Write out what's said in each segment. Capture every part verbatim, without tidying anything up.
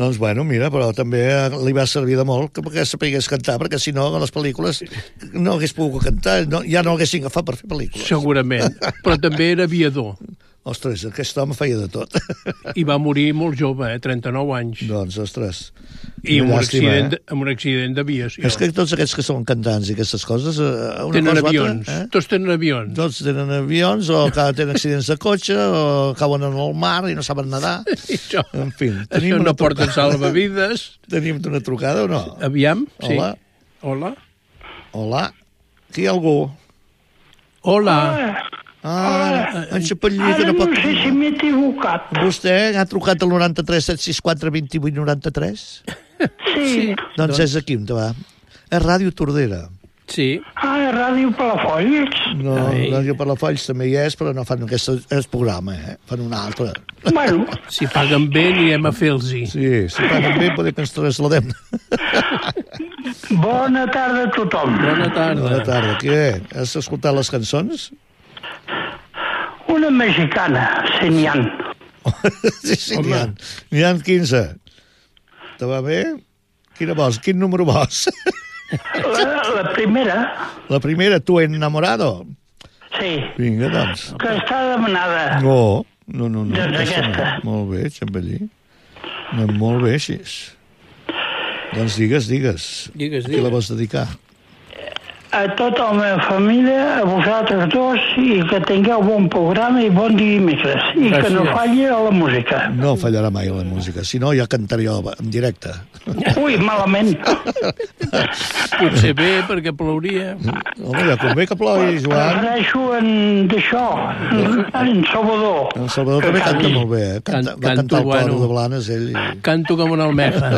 Doncs, bueno, mira, però també li va servir de molt que sapigués cantar, perquè si no, a les pel·lícules no hagués pogut cantar, no, ja no haguessin agafat per fer pel·lícules. Segurament, però també era aviador. Ostres, aquest home feia de tot. I va morir molt jove, eh? trenta-nou anys. Doncs, ostres. I amb un, accident, eh? amb un accident d'aviació. És que tots aquests que són cantants i aquestes coses... Una tenen cosa avions. Altra, eh? Tots tenen avions. Tots tenen avions, o que tenen accidents de cotxe, o cauen en el mar i no saben nedar. Això, en fi. Això no porten salvavides. Tenim una trucada o no? Aviam, sí. Hola. Hola. Hola. Aquí hi ha algú? Hola. Ah, en Xapallí, que no pot... Ara no sé si m'he equivocat. Vostè ha trucat al noranta-tres set sis quatre vint vuit noranta-tres? Sí. Doncs és aquí on te va. És Ràdio Tordera. Sí. Ah, Ràdio Palafolls. No, Ràdio Palafolls també hi és, però no fan aquest, aquest programa, eh? Fan un altre. Bueno. Si paguen bé, anirem a fer-los-hi. Sí, si paguen bé, poder que ens traslladem. Bona tarda a tothom. Bona tarda. Bona tarda. Què? Has escoltat les cançons? Una mexicana, si n'hi ha. Sí, sí, n'hi ha. N'hi ha quinze. Te va bé? Quina vols? Quin número vols? La, la primera. La primera, tu enamorado? Sí. Vinga, doncs. Que està demanada. No, no, no. no Doncs aquesta. No. Molt bé, Xampallí. Anem molt bé, així. Doncs digues, digues. Digues, Qui la digues. vols dedicar? A tota la meva família, a vosaltres dos, i que tingueu bon programa i bon dimecres. I Gràcies. que no falli a la música. No fallarà mai la música, si no ja cantaré jo en directe. Ui, malament. Potser bé, perquè plouria. Home, ja convé que plogui, Joan. Prefereixo en d'això, en Salvador. El Salvador també canta molt bé, eh? Canta, Can- va canto, cantar el coro bueno. de Blanes, ell. I... Canto com una almeja.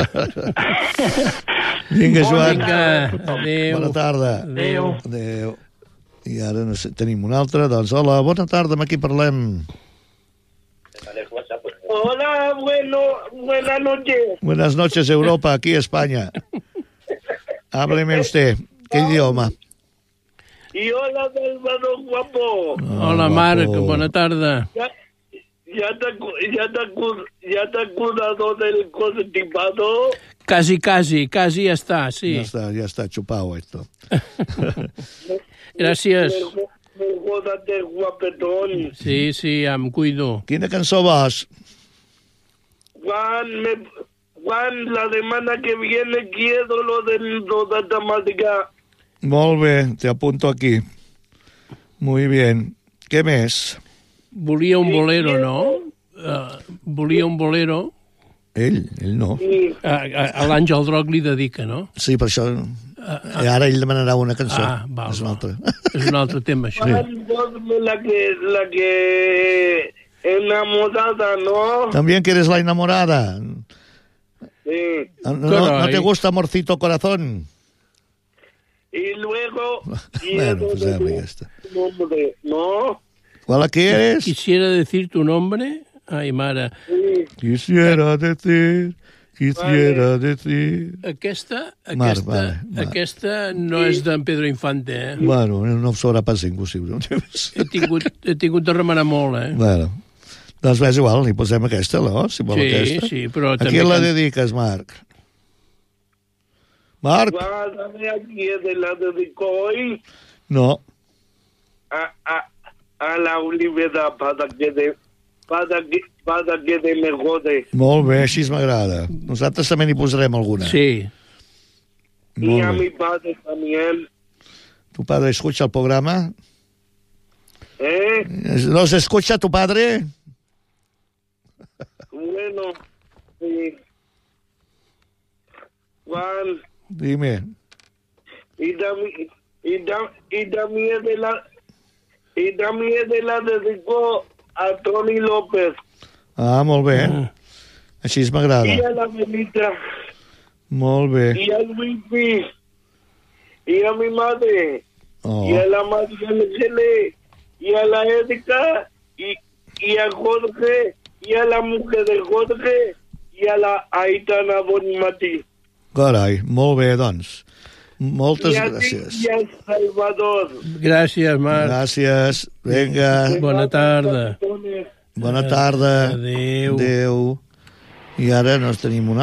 Vinga, Joan. Vinga, adéu. Bona tarda. Adéu. Adéu. I ara no sé, tenim una altra. Doncs, hola, bona tarda, amb qui parlem? Hola, bueno, buenas noches. Buenas noches, Europa, aquí España. Hábleme usted. ¿Qué idioma? Y hola, Salvador Guapo. Hola, Marc, bona tarda. Ya, ya, te, acu- ya, te, acu- ya te has curado del constipado. Quasi, quasi, quasi ja està, sí. Ya está, ya está chupado esto. Gràcies. Me, me jodas del guapetón. Sí, sí, em cuido. Quina cançó vols? Juan, me, Juan, la semana que viene quiero lo de la temática. Molt bé, te apunto aquí. Muy bien. Què més? Volia un bolero, no? Uh, volia un bolero. Ell, ell no. Sí. A, a, a l'Àngel Droc li dedica, no? Sí, per això... I ara ell demanarà una cançó. Ah, val, És una altra. És un altre tema, això. Juan, vos me la que, la que enamorada, ¿no? También que eres la enamorada. Sí. No, no, no Caray. te gusta Amorcito Corazón. Y luego... Y Bueno, pues ya tu me está. nombre, ¿no? ¿Cuál la quieres? Quisiera decir tu nombre. Ai, mare. Sí. Quisiera decir, quisiera decir... Aquesta, Mar, aquesta, vale, vale. aquesta no és d'en Pedro Infante, eh? Bueno, no em sabrà pas impossible. He tingut, he tingut de remenar molt, eh? Bueno, doncs és igual, li posem aquesta, no? Si vol Sí, aquesta. sí, però A també qui la can- dediques, Marc? Marc? Guárdame aquí de la dedico hoy No. a, a, a la universidad para que de, para que, para que te me jode. Molt bé, així m'agrada. Nosaltres també n'hi posarem alguna. Sí. Y Molt a bé. mi padre también. ¿Tu padre escucha el programa? ¿Eh? ¿Nos escucha tu padre? Bueno, sí. Juan, Dime. y también, y, tam- y también de la, y también de la dedicó a Tony López Ah, molt bé. Mm. Així y m'agrada. a la Benita Molt bé. y al Wifi y a mi madre. Oh. Y a la María Ángeles, y a la Erika, y, y a Jorge, y a la mujer de Jorge, y a la Aitana Bonimati. Carai, molt bé, doncs. Moltes Y a ti, gràcies. y a Salvador. Gràcies, Marc. Gràcies. Vinga, Bona tarda. bona tarda. Adéu. Adéu. I ara nos tenim una